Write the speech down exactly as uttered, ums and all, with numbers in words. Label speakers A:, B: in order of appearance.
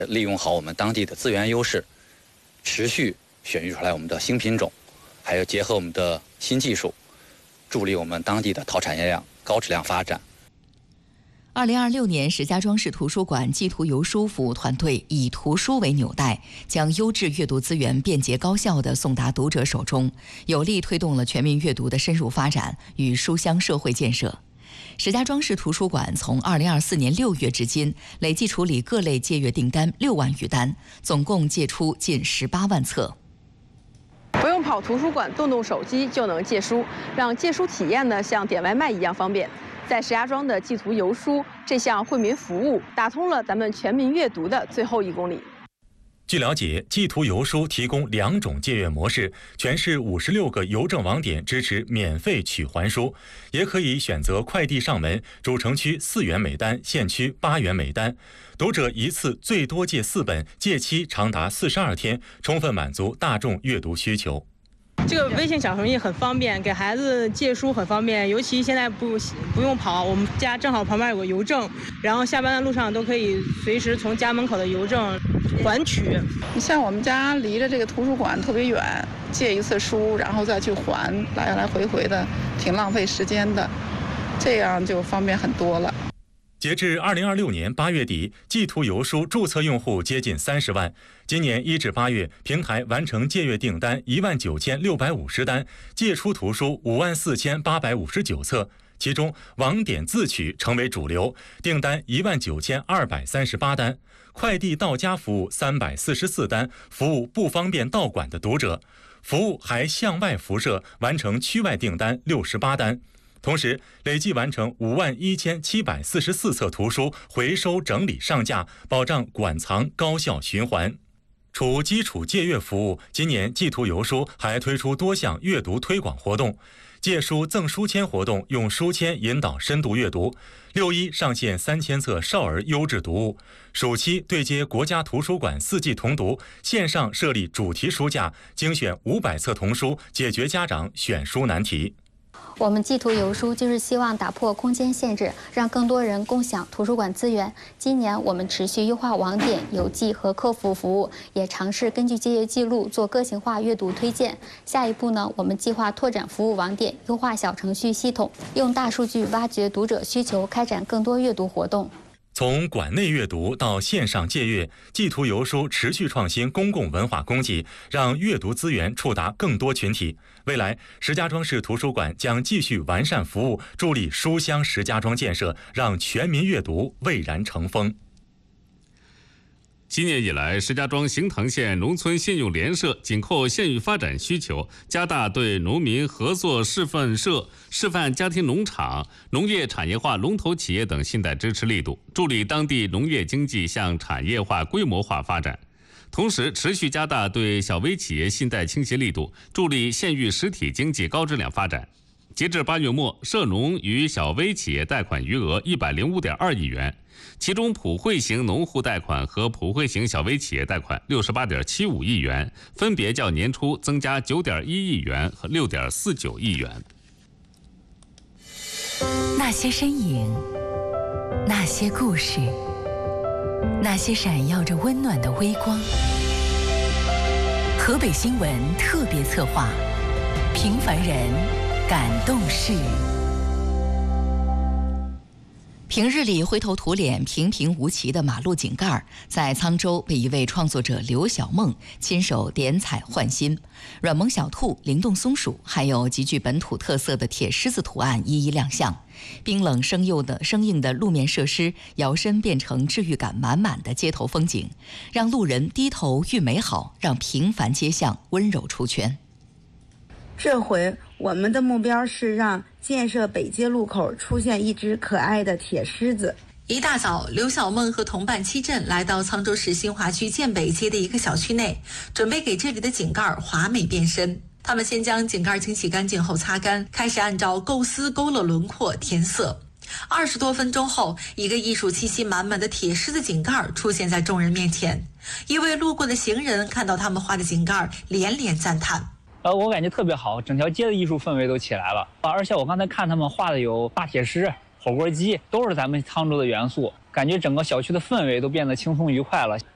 A: 利用好我们当地的资源优势，持续选育出来我们的新品种，还有结合我们的新技术，助力我们当地的陶产业链高质量发展。
B: 二零二六年，石家庄市图书馆寄图邮书服务团队以图书为纽带，将优质阅读资源便捷高效地送达读者手中，有力推动了全民阅读的深入发展与书香社会建设。石家庄市图书馆从二零二四年六月至今，累计处理各类借阅订单六万余单，总共借出近十八万册。
C: 不用跑图书馆，动动手机就能借书，让借书体验呢像点外卖一样方便。在石家庄的寄图邮书这项惠民服务，打通了咱们全民阅读的最后一公里。
D: 据了解，寄图邮书提供两种借阅模式，全市五十六个邮政网点支持免费取还书，也可以选择快递上门，主城区四元每单，县区八元每单。读者一次最多借四本，借期长达四十二天，充分满足大众阅读需求。
E: 这个微信小程序很方便，给孩子借书很方便，尤其现在不不用跑，我们家正好旁边有个邮政，然后下班的路上都可以随时从家门口的邮政还取。
F: 你像我们家离着这个图书馆特别远，借一次书然后再去还，来来回回的挺浪费时间的，这样就方便很多了。
D: 截至二零二六年八月底，寄图邮书注册用户接近三十万。今年一至八月，平台完成借阅订单一万九千六百五十单，借出图书五万四千八百五十九册。其中，网点自取成为主流，订单一万九千二百三十八单，快递到家服务三百四十四单，服务不方便到馆的读者。服务还向外辐射，完成区外订单六十八单。同时，累计完成五万一千七百四十四册图书回收整理上架，保障馆藏高效循环。除基础借阅服务，今年寄图邮书还推出多项阅读推广活动。借书赠书签活动用书签引导深度阅读，六一上线三千册少儿优质读物，暑期对接国家图书馆四季童读，线上设立主题书架，精选五百册童书，解决家长选书难题。
G: 我们寄图邮书就是希望打破空间限制，让更多人共享图书馆资源。今年我们持续优化网点、邮寄和客服服务，也尝试根据借阅记录做个性化阅读推荐。下一步呢，我们计划拓展服务网点，优化小程序系统，用大数据挖掘读者需求，开展更多阅读活动。
D: 从馆内阅读到线上借阅，寄图邮书持续创新公共文化供给，让阅读资源触达更多群体。未来，石家庄市图书馆将继续完善服务，助力书香石家庄建设，让全民阅读蔚然成风。
H: 今年以来，石家庄行塘县农村信用联社紧扣县域发展需求，加大对农民合作示范社、示范家庭农场、农业产业化龙头企业等信贷支持力度，助力当地农业经济向产业化规模化发展。同时，持续加大对小微企业信贷倾斜力度，助力县域实体经济高质量发展。截至八月末，涉农与小微企业贷款余额一百零五点二亿元，其中普惠型农户贷款和普惠型小微企业贷款六十八点七五亿元，分别较年初增加九点一亿元和六点四九亿元。
B: 那些身影，那些故事，那些闪耀着温暖的微光。河北新闻特别策划，平凡人感动事。平日里灰头土脸、平平无奇的马路井盖，在沧州被一位创作者刘小梦亲手点彩换新。软萌小兔、灵动松鼠，还有极具本土特色的铁狮子图案一一亮相。冰冷生硬的生硬的路面设施，摇身变成治愈感满满的街头风景，让路人低头遇美好，让平凡街巷温柔出圈。
I: 这回我们的目标是让建设北街路口出现一只可爱的铁狮子。
J: 一大早，刘小梦和同伴七镇来到沧州市新华区建北街的一个小区内，准备给这里的井盖华美变身。他们先将井盖清洗干净后擦干，开始按照构思勾勒轮廓填色。二十多分钟后，一个艺术气息满满的铁狮子井盖出现在众人面前。一位路过的行人看到他们画的井盖，连连赞叹。
K: 呃，我感觉特别好，整条街的艺术氛围都起来了。而且我刚才看他们画的有大铁狮、火锅鸡，都是咱们沧州的元素，感觉整个小区的氛围都变得轻松愉快了。